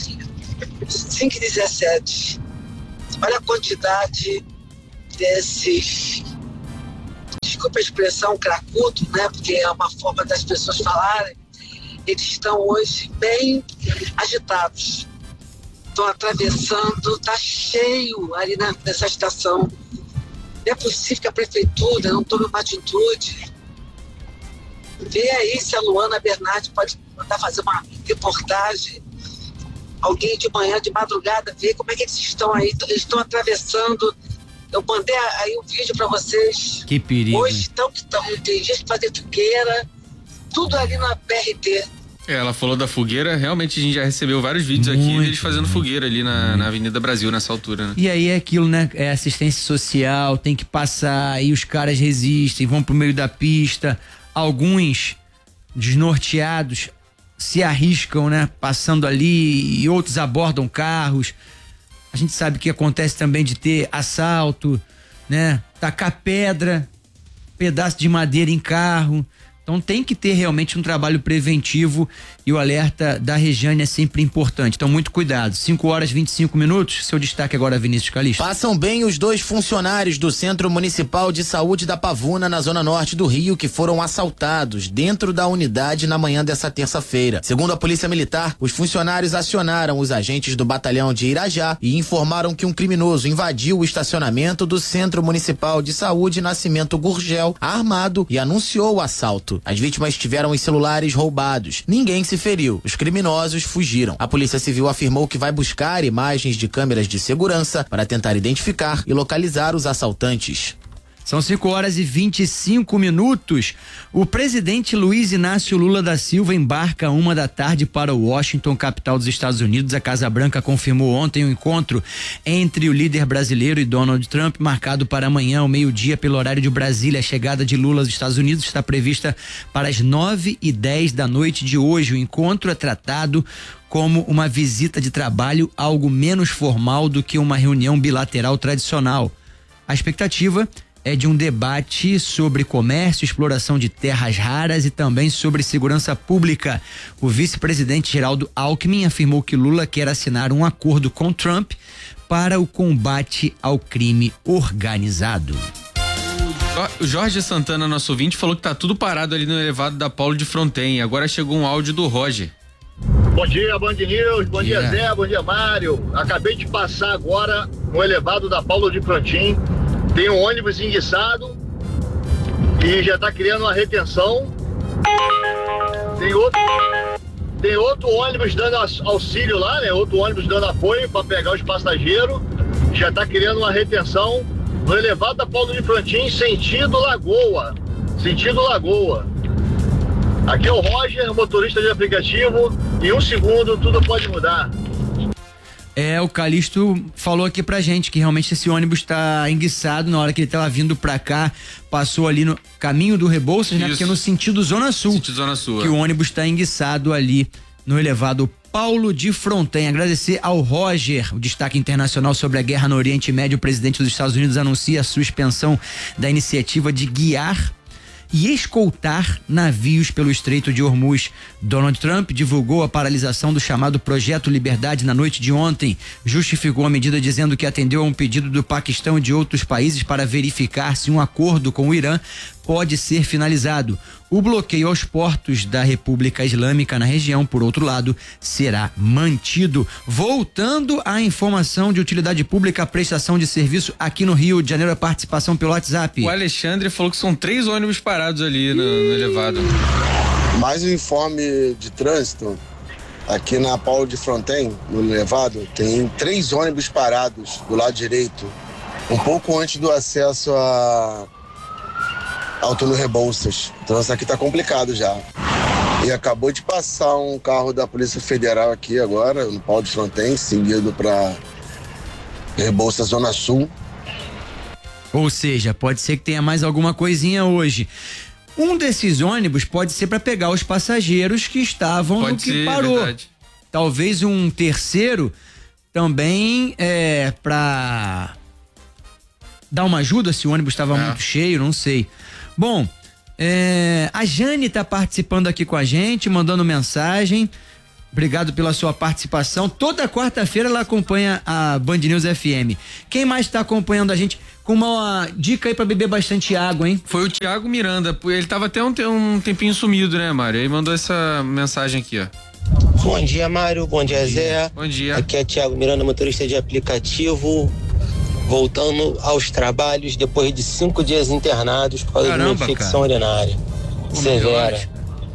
5h17. Olha a quantidade desses, desculpa a expressão, cracudo, né? Porque é uma forma das pessoas falarem. Eles estão hoje bem agitados. Estão atravessando, está cheio ali nessa estação. Não é possível que a prefeitura não tome uma atitude. Vê aí se a Luana Bernardi pode mandar fazer uma reportagem. Alguém de manhã, de madrugada, ver como é que eles estão aí. Eles estão atravessando. Eu mandei aí um vídeo para vocês. Que perigo. Hoje estão que estão. Tem gente que fazer fogueira. Tudo ali na BRT. Ela falou da fogueira, realmente a gente já recebeu vários vídeos aqui deles fazendo fogueira ali na Avenida Brasil, nessa altura, né? E aí é aquilo, né? É assistência social, tem que passar, e os caras resistem, vão pro meio da pista. Alguns desnorteados se arriscam, né? Passando ali, e outros abordam carros. A gente sabe que acontece também de ter assalto, né? Tacar pedra, pedaço de madeira em carro. Então tem que ter realmente um trabalho preventivo, e o alerta da Rejane é sempre importante. Então muito cuidado. 5h25. Seu destaque agora, Vinícius Calixto. Passam bem os 2 funcionários do Centro Municipal de Saúde da Pavuna, na zona norte do Rio, que foram assaltados dentro da unidade na manhã dessa terça-feira. Segundo a Polícia Militar, os funcionários acionaram os agentes do batalhão de Irajá e informaram que um criminoso invadiu o estacionamento do Centro Municipal de Saúde Nascimento Gurgel, armado, e anunciou o assalto. As vítimas tiveram os celulares roubados. Ninguém se feriu. Os criminosos fugiram. A Polícia Civil afirmou que vai buscar imagens de câmeras de segurança para tentar identificar e localizar os assaltantes. São 5h25. O presidente Luiz Inácio Lula da Silva embarca 1h para Washington, capital dos Estados Unidos. A Casa Branca confirmou ontem o encontro entre o líder brasileiro e Donald Trump, marcado para amanhã, ao meio-dia, pelo horário de Brasília. A chegada de Lula aos Estados Unidos está prevista para as 9h10 da noite de hoje. O encontro é tratado como uma visita de trabalho, algo menos formal do que uma reunião bilateral tradicional. A expectativa é de um debate sobre comércio, exploração de terras raras e também sobre segurança pública. O vice-presidente Geraldo Alckmin afirmou que Lula quer assinar um acordo com Trump para o combate ao crime organizado. O Jorge Santana, nosso ouvinte, falou que tá tudo parado ali no elevado da Paulo de Fronten. Agora chegou um áudio do Roger. Bom dia, Band News, bom dia Zé, bom dia Mário. Acabei de passar agora no elevado da Paulo de Frontin. Tem um ônibus enguiçado e já está criando uma retenção. Tem outro ônibus dando auxílio lá, né? Outro ônibus dando apoio para pegar os passageiros. Já está criando uma retenção no elevado da Paulo de Frontin, sentido Lagoa. Aqui é o Roger, motorista de aplicativo. Em 1 segundo tudo pode mudar. O Calixto falou aqui pra gente que realmente esse ônibus tá enguiçado. Na hora que ele tava vindo pra cá, passou ali no caminho do Rebouças, né? Porque é no sentido Zona Sul. Que o ônibus tá enguiçado ali no elevado Paulo de Fronten. Agradecer ao Roger, o destaque internacional sobre a guerra no Oriente Médio. O presidente dos Estados Unidos anuncia a suspensão da iniciativa de guiar e escoltar navios pelo Estreito de Hormuz. Donald Trump divulgou a paralisação do chamado Projeto Liberdade na noite de ontem. Justificou a medida dizendo que atendeu a um pedido do Paquistão e de outros países para verificar se um acordo com o Irã pode ser finalizado. O bloqueio aos portos da República Islâmica na região, por outro lado, será mantido. Voltando à informação de utilidade pública, a prestação de serviço aqui no Rio de Janeiro, a participação pelo WhatsApp. O Alexandre falou que são 3 ônibus parados ali no elevado. Mais um informe de trânsito. Aqui na Paulo de Fronten, no elevado, tem 3 ônibus parados do lado direito, um pouco antes do acesso ao túnel Rebouças. Então isso aqui tá complicado já. E acabou de passar um carro da Polícia Federal aqui agora, no Paulo de Fronten, seguido para Rebouças Zona Sul. Ou seja, pode ser que tenha mais alguma coisinha hoje. Um desses ônibus pode ser para pegar os passageiros que estavam no que parou. Verdade. Talvez um terceiro também para dar uma ajuda se o ônibus estava muito cheio, não sei. Bom, A Jane tá participando aqui com a gente, mandando mensagem. Obrigado pela sua participação. Toda quarta-feira ela acompanha a Band News FM. Quem mais está acompanhando a gente? Com uma dica aí pra beber bastante água, hein? Foi o Thiago Miranda. Ele tava até um tempinho sumido, né, Mário? Aí mandou essa mensagem aqui, ó. Bom dia, Mário. Bom dia, Zé. Bom dia. Aqui é Thiago Miranda, motorista de aplicativo. Voltando aos trabalhos depois de 5 dias internados por causa de uma infecção urinária severa.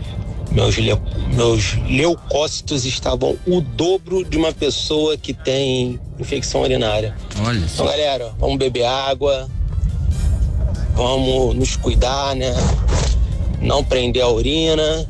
Meus leucócitos estavam o dobro de uma pessoa que tem infecção urinária. Olha só. Então, galera, vamos beber água, vamos nos cuidar, né? Não prender a urina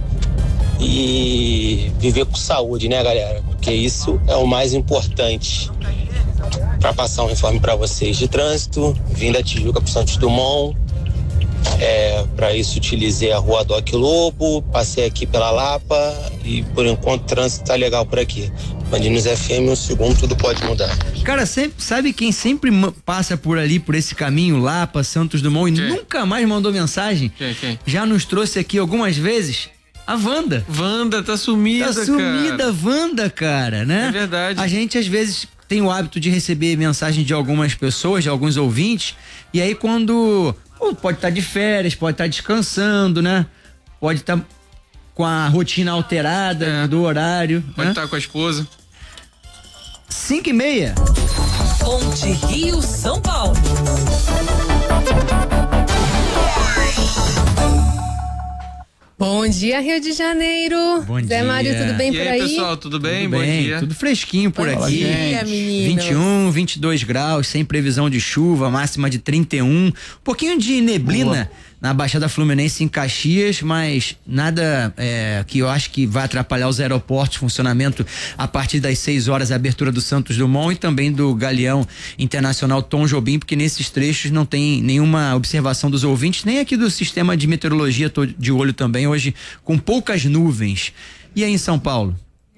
e viver com saúde, né, galera? Porque isso é o mais importante. Para passar um informe para vocês de trânsito, vim da Tijuca para Santos Dumont. Para isso utilizei a Rua Doc Lobo, passei aqui pela Lapa e por enquanto o trânsito tá legal por aqui. Band News FM, um segundo, tudo pode mudar. Cara, sabe quem sempre passa por ali, por esse caminho, Lapa, Santos Dumont, e nunca mais mandou mensagem? Quem? Já nos trouxe aqui algumas vezes? A Wanda. Wanda tá sumida, Tá sumida a Wanda, cara, né? É verdade. A gente às vezes tem o hábito de receber mensagem de algumas pessoas, de alguns ouvintes, e aí quando pode estar de férias, pode estar descansando, né? Pode estar com a rotina alterada do horário. Pode estar com a esposa. 5:30. Ponte Rio São Paulo. Bom dia, Rio de Janeiro. Bom dia. Zé Mário, tudo bem E por aí, aí? pessoal, tudo bem? Tudo Bom bem, dia. tudo fresquinho por Bom aqui. dia, meninos. 21, 22 graus, sem previsão de chuva, máxima de 31. Um pouquinho de neblina na Baixada Fluminense em Caxias, mas nada que eu acho que vai atrapalhar os aeroportos, funcionamento a partir das 6 horas, a abertura do Santos Dumont e também do Galeão Internacional Tom Jobim, porque nesses trechos não tem nenhuma observação dos ouvintes, nem aqui do sistema de meteorologia, tô de olho também hoje, com poucas nuvens. E aí em São Paulo?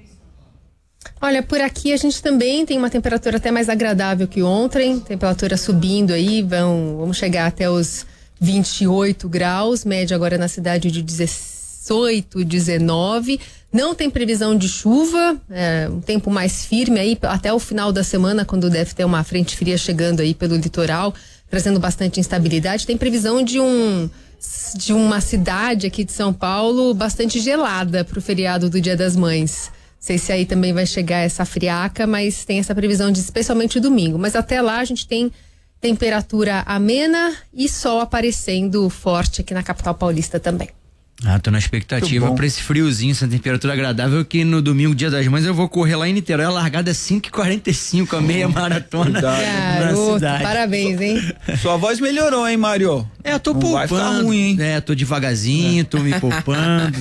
Olha, por aqui a gente também tem uma temperatura até mais agradável que ontem, temperatura subindo aí, vamos chegar até os 28 graus, média agora na cidade de 18, 19. Não tem previsão de chuva, um tempo mais firme aí até o final da semana, quando deve ter uma frente fria chegando aí pelo litoral, trazendo bastante instabilidade. Tem previsão de uma cidade aqui de São Paulo bastante gelada para o feriado do Dia das Mães. Não sei se aí também vai chegar essa friaca, mas tem essa previsão de especialmente domingo. Mas até lá a gente tem temperatura amena e sol aparecendo forte aqui na capital paulista também. Tô na expectativa pra esse friozinho, essa temperatura agradável, que no domingo, Dia das Mães, eu vou correr lá em Niterói, a largada é 5h45, a meia maratona na cidade. Parabéns, hein? Sua voz melhorou, hein, Mário? Eu tô poupando. Vai ficar ruim, hein? Tô devagarzinho, tô me poupando,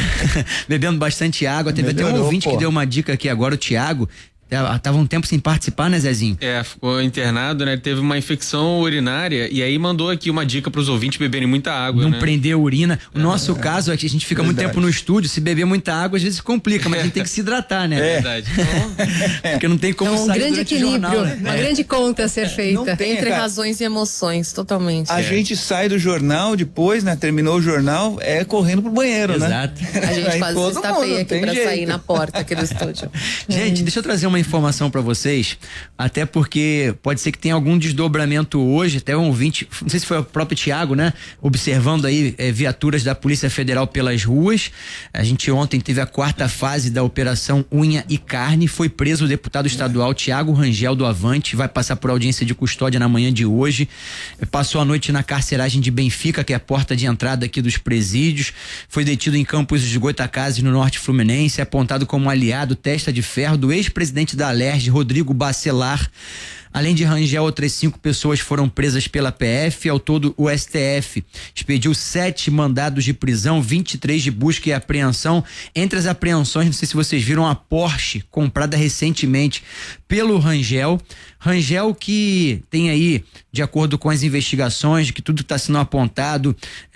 bebendo bastante água. Teve até um ouvinte que deu uma dica aqui agora, o Thiago. Tava um tempo sem participar, né, Zezinho? Ficou internado, né? Teve uma infecção urinária e aí mandou aqui uma dica pros ouvintes beberem muita água, Não né? prender a urina. O nosso caso é que a gente fica muito tempo no estúdio, se beber muita água, às vezes complica, mas a gente tem que se hidratar, né? Verdade. Porque não tem como um sair grande durante equilíbrio, o jornal, né? uma grande conta a ser feita. Entre razões e emoções, totalmente. A gente sai do jornal depois, né? Terminou o jornal, correndo pro banheiro, Exato. né? A gente quase se estapeia aqui pra jeito. sair na porta aqui do estúdio. Gente, deixa eu trazer uma informação pra vocês, até porque pode ser que tenha algum desdobramento hoje, até um ouvinte, não sei se foi o próprio Thiago, né? Observando aí viaturas da Polícia Federal pelas ruas. A gente ontem teve a 4ª fase da Operação Unha e Carne, foi preso o deputado estadual Thiago Rangel do Avante, vai passar por audiência de custódia na manhã de hoje. Passou a noite na carceragem de Benfica, que é a porta de entrada aqui dos presídios. Foi detido em Campos dos Goitacazes, no norte fluminense, apontado como aliado testa de ferro do ex-presidente da Alerj, Rodrigo Bacelar. Além de Rangel, outras 5 pessoas foram presas pela PF. Ao todo, o STF expediu 7 mandados de prisão, 23 de busca e apreensão. Entre as apreensões, não sei se vocês viram, a Porsche comprada recentemente pelo Rangel. Rangel que tem aí, de acordo com as investigações, de que tudo está sendo apontado,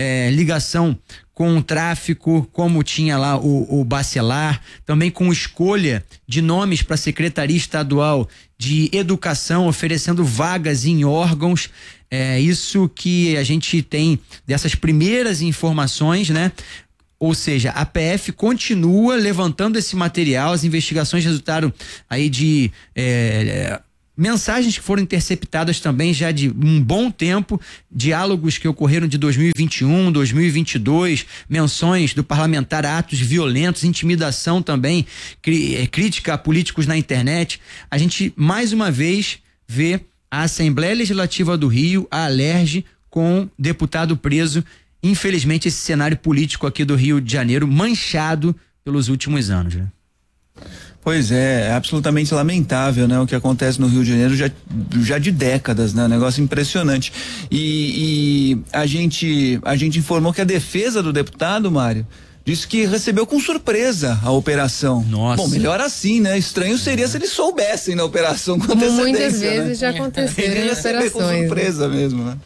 ligação com o tráfico, como tinha lá o Bacelar, também com escolha de nomes para a Secretaria Estadual de educação, oferecendo vagas em órgãos. É isso que a gente tem dessas primeiras informações, né? Ou seja, a PF continua levantando esse material, as investigações resultaram aí de mensagens que foram interceptadas também já de um bom tempo, diálogos que ocorreram de 2021, 2022, menções do parlamentar a atos violentos, intimidação também, crítica a políticos na internet. A gente, mais uma vez, vê a Assembleia Legislativa do Rio, a Alerj, com deputado preso. Infelizmente, esse cenário político aqui do Rio de Janeiro manchado pelos últimos anos, né? Pois é absolutamente lamentável, né? O que acontece no Rio de Janeiro já de décadas, né? Um negócio impressionante. E a gente informou que a defesa do deputado, Mário, disse que recebeu com surpresa a operação. Nossa. Bom, melhor assim, né? Estranho seria se eles soubessem da operação com antecedência, muitas vezes, né? Já aconteceram em operações. Com surpresa mesmo, né?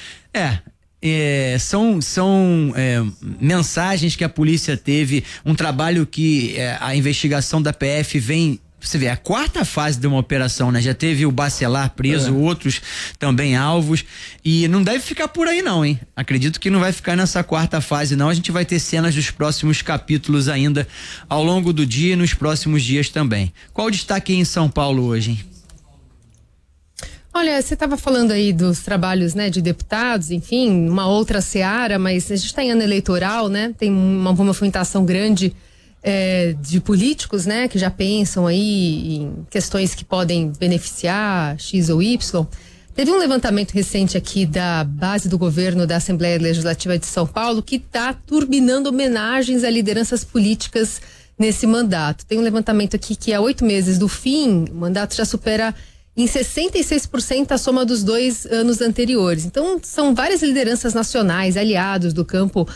São mensagens que a polícia teve, um trabalho que a investigação da PF vem. Você vê, a quarta fase de uma operação, né? Já teve o Bacelar preso, outros também alvos, e não deve ficar por aí não, hein? Acredito que não vai ficar nessa quarta fase não, a gente vai ter cenas dos próximos capítulos ainda ao longo do dia e nos próximos dias também. Qual o destaque aí em São Paulo hoje, hein? Olha, você estava falando aí dos trabalhos, né, de deputados, enfim, uma outra seara, mas a gente está em ano eleitoral, né? Tem uma movimentação grande de políticos, né, que já pensam aí em questões que podem beneficiar X ou Y. Teve um levantamento recente aqui da base do governo da Assembleia Legislativa de São Paulo que está turbinando homenagens a lideranças políticas nesse mandato. Tem um levantamento aqui que há 8 meses do fim, o mandato já supera em 66% a soma dos 2 anos anteriores. Então, são várias lideranças nacionais, aliados do campo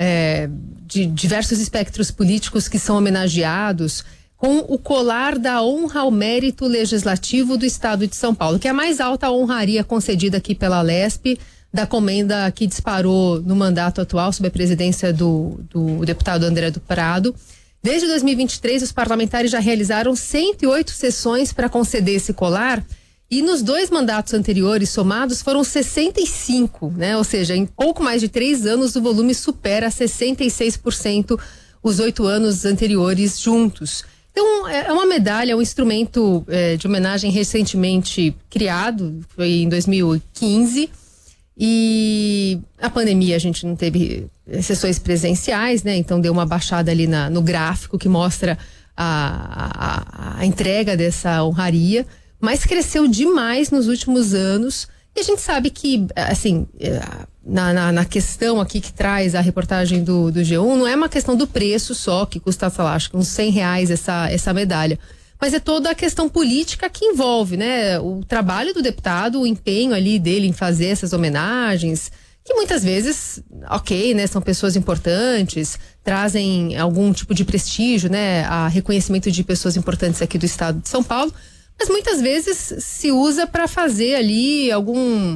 de diversos espectros políticos que são homenageados com o colar da honra ao mérito legislativo do Estado de São Paulo, que é a mais alta honraria concedida aqui pela Lesp, da comenda que disparou no mandato atual, sob a presidência do deputado André do Prado. Desde 2023, os parlamentares já realizaram 108 sessões para conceder esse colar, e nos 2 mandatos anteriores somados foram 65, né? Ou seja, em pouco mais de 3 anos o volume supera 66% os 8 anos anteriores juntos. Então, é uma medalha, um instrumento de homenagem recentemente criado, foi em 2015, e a pandemia a gente não teve sessões presenciais, né? Então deu uma baixada ali no gráfico que mostra a entrega dessa honraria, mas cresceu demais nos últimos anos. E a gente sabe que, assim, na questão aqui que traz a reportagem do G1, não é uma questão do preço só, que custa, sei lá, acho que uns R$100 essa medalha. Mas é toda a questão política que envolve, né? O trabalho do deputado, o empenho ali dele em fazer essas homenagens, que muitas vezes, né? São pessoas importantes, trazem algum tipo de prestígio, né? A reconhecimento de pessoas importantes aqui do estado de São Paulo, mas muitas vezes se usa para fazer ali alguma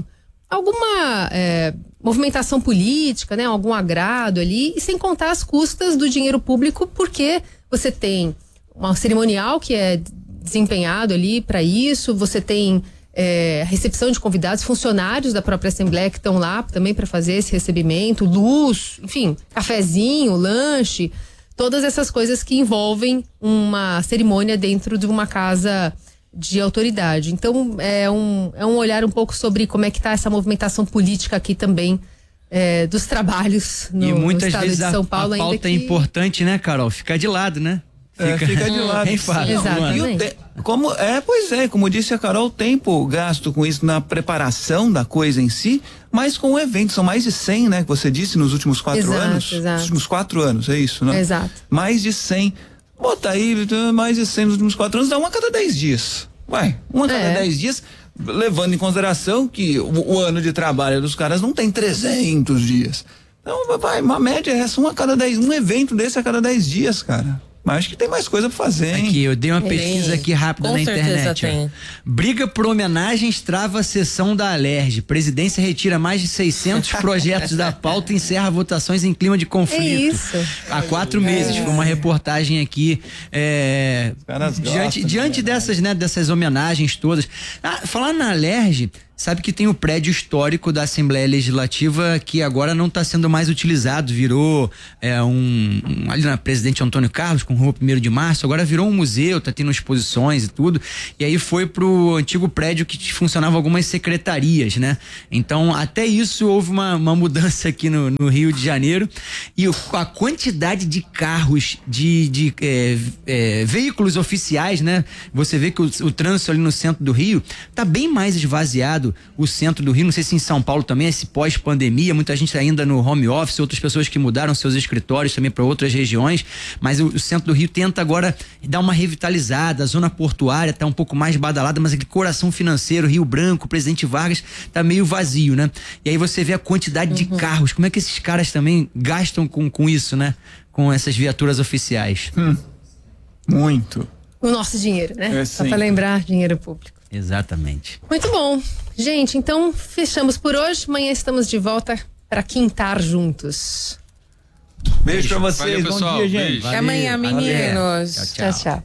movimentação política, né? Algum agrado ali, e sem contar as custas do dinheiro público, porque você tem um cerimonial que é desempenhado ali para isso, você tem recepção de convidados, funcionários da própria Assembleia que estão lá também para fazer esse recebimento, luz, enfim, cafezinho, lanche, todas essas coisas que envolvem uma cerimônia dentro de uma casa de autoridade. Então, é um olhar um pouco sobre como é que está essa movimentação política aqui também, dos trabalhos no estado de São Paulo. A pauta é importante, né, Carol? Ficar de lado, né? Fica de lado. Exatamente. Como disse a Carol, o tempo gasto com isso na preparação da coisa em si, mas com o evento, são mais de 100, né, que você disse nos últimos 4 anos. Exato. Nos últimos 4 anos, é isso, né? Exato. Mais de 100. Bota aí, mais de 100 nos últimos 4 anos, dá uma a cada 10 dias. Uma a cada 10 dias, levando em consideração que o ano de trabalho dos caras não tem 300 dias. Então, uma média é essa, um evento desse a cada 10 dias, cara. Mas acho que tem mais coisa pra fazer, hein? Aqui, eu dei uma pesquisa aqui rápida na internet. Tem. Briga por homenagens trava a sessão da Alerj. Presidência retira mais de 600 projetos da pauta e encerra votações em clima de conflito. É isso. Há 4 meses. Foi uma reportagem aqui. Diante dessas, né, dessas homenagens todas. Falar na Alerj, sabe que tem o prédio histórico da Assembleia Legislativa que agora não está sendo mais utilizado, virou ali na Presidente Antônio Carlos, com Rua 1º de Março, agora virou um museu, tá tendo exposições e tudo, e aí foi pro antigo prédio que funcionava algumas secretarias, né? Então, até isso houve uma mudança aqui no Rio de Janeiro, e a quantidade de carros, de veículos oficiais, né? Você vê que o trânsito ali no centro do Rio tá bem mais esvaziado, o centro do Rio, não sei se em São Paulo também, esse pós-pandemia, muita gente ainda no home office, outras pessoas que mudaram seus escritórios também para outras regiões, mas o centro do Rio tenta agora dar uma revitalizada, a zona portuária tá um pouco mais badalada, mas aquele coração financeiro, Rio Branco, Presidente Vargas, tá meio vazio, né? E aí você vê a quantidade de carros, como é que esses caras também gastam com isso, né? Com essas viaturas oficiais. Muito. O nosso dinheiro, né? Só para lembrar, dinheiro público. Exatamente. Muito bom. Gente, então fechamos por hoje. Amanhã estamos de volta para quintar juntos. Beijo pra vocês. Valeu, pessoal. Bom dia, gente. Até amanhã, meninos. Tchau, tchau.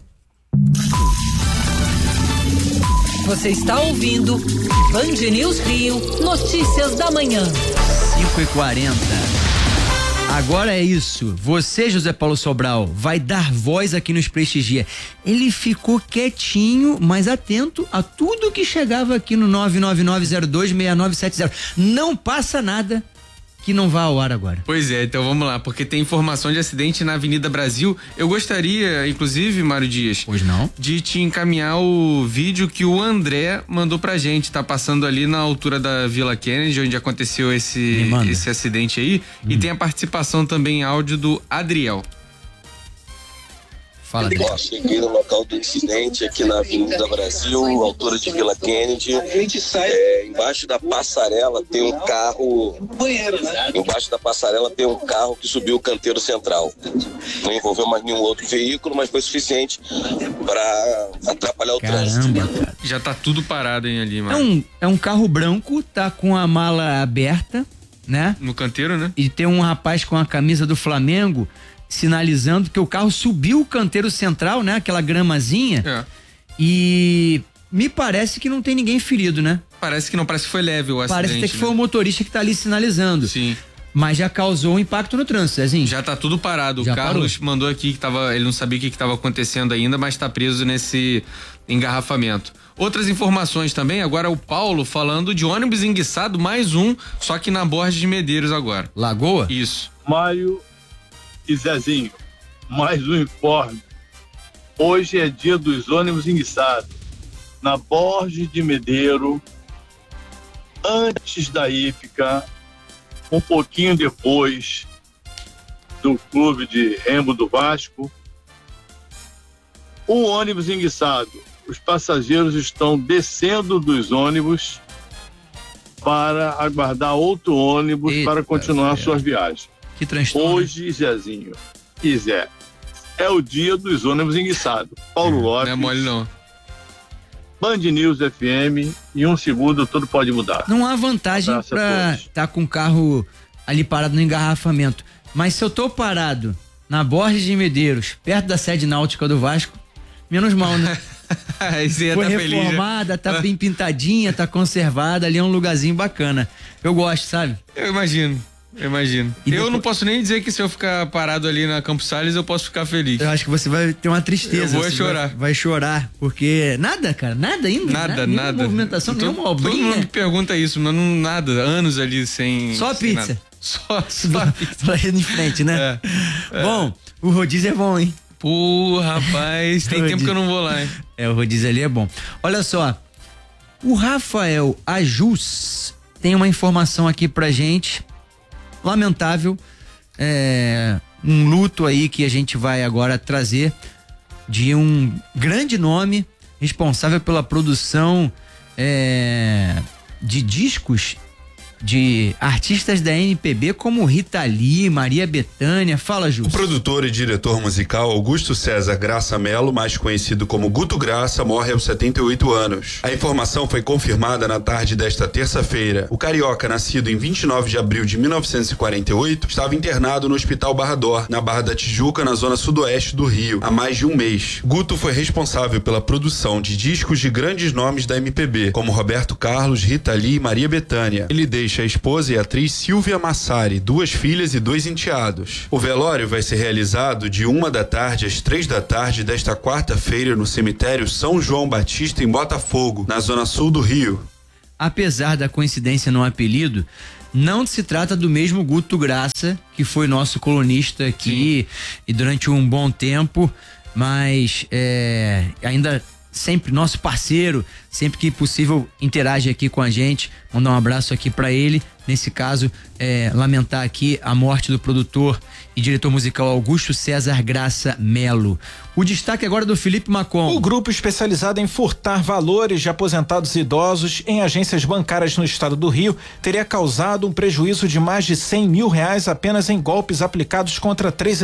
Você está ouvindo Band News Rio, notícias da manhã. 5h40. Agora é isso. Você, José Paulo Sobral, vai dar voz aqui nos Prestigia. Ele ficou quietinho, mas atento a tudo que chegava aqui no 999026970. Não passa nada que não vá ao ar agora. Pois é, então vamos lá, porque tem informação de acidente na Avenida Brasil. Eu gostaria, inclusive, Mário Dias, pois não, de te encaminhar o vídeo que o André mandou pra gente. Tá passando ali na altura da Vila Kennedy, onde aconteceu esse acidente aí. E tem a participação também em áudio do Adriel. Fala, Adriel. Cheguei no local do incidente aqui na Avenida Brasil, altura de Vila Kennedy. Embaixo da passarela tem um carro. Embaixo da passarela tem um carro que subiu o canteiro central. Não envolveu mais nenhum outro veículo, mas foi suficiente para atrapalhar o trânsito. Cara. Já tá tudo parado, hein, ali, mano. É um carro branco, tá com a mala aberta, né? No canteiro, né? E tem um rapaz com a camisa do Flamengo sinalizando que o carro subiu o canteiro central, né? Aquela gramazinha. E me parece que não tem ninguém ferido, né? Parece que foi leve o acidente. Parece até que foi o motorista que tá ali sinalizando. Sim. Mas já causou um impacto no trânsito, Zezinho. Já tá tudo parado. Já o Carlos mandou aqui que ele não sabia o que estava acontecendo ainda, mas tá preso nesse engarrafamento. Outras informações também, agora o Paulo falando de ônibus enguiçado, mais um, só que na Borges de Medeiros agora. Lagoa? Isso. Mário e Zezinho, mais um informe. Hoje é dia dos ônibus enguiçados. Na Borges de Medeiros, antes da Ípica, um pouquinho depois do clube de remo do Vasco, um ônibus enguiçado. Os passageiros estão descendo dos ônibus para aguardar outro ônibus para continuar sua viagem. Que transtorno. Hoje, Zezinho e Zé, é o dia dos ônibus enguiçados. Paulo Lopes. Não é mole, não. Band News FM, em um segundo tudo pode mudar. Não há vantagem pra estar com o carro ali parado no engarrafamento. Mas se eu tô parado na Borges de Medeiros, perto da sede náutica do Vasco, menos mal, né? Foi reformada, tá bem pintadinha, tá conservada, ali é um lugarzinho bacana. Eu gosto, sabe? Eu imagino. Eu não posso nem dizer que se eu ficar parado ali na Campos Salles, eu posso ficar feliz. Eu acho que você vai ter uma tristeza. Eu vou chorar. Vai chorar, porque nada, cara, nada ainda. Nada. Nenhuma movimentação, nenhuma obrinha. Todo mundo me pergunta isso, mas não nada, anos ali sem... Só sem pizza. Nada. Só pizza. Pra ir em frente, né? Bom, o rodízio é bom, hein? Pô, rapaz, tem tempo que eu não vou lá, hein? O rodízio ali é bom. Olha só, o Rafael Ajus tem uma informação aqui pra gente, lamentável, um luto aí que a gente vai agora trazer de um grande nome responsável pela produção de discos de artistas da MPB como Rita Lee, Maria Bethânia. Fala, Ju. O produtor e diretor musical Augusto César Graça Melo, mais conhecido como Guto Graça, morre aos 78 anos. A informação foi confirmada na tarde desta terça-feira. O carioca, nascido em 29 de abril de 1948, estava internado no Hospital Barra D'Or, na Barra da Tijuca, na zona sudoeste do Rio, há mais de um mês. Guto foi responsável pela produção de discos de grandes nomes da MPB, como Roberto Carlos, Rita Lee e Maria Bethânia. Ele deixa a esposa e a atriz Silvia Massari, 2 filhas e 2 enteados. O velório vai ser realizado de 1h às 3h desta quarta-feira no cemitério São João Batista, em Botafogo, na zona sul do Rio. Apesar da coincidência no apelido, não se trata do mesmo Guto Graça, que foi nosso colunista aqui e durante um bom tempo, mas ainda sempre nosso parceiro, sempre que possível interage aqui com a gente. Mandar um abraço aqui para ele. Nesse caso, lamentar aqui a morte do produtor e diretor musical Augusto César Graça Melo. O destaque agora do Felipe Macon. O grupo especializado em furtar valores de aposentados idosos em agências bancárias no estado do Rio teria causado um prejuízo de mais de R$100 mil apenas em golpes aplicados contra 3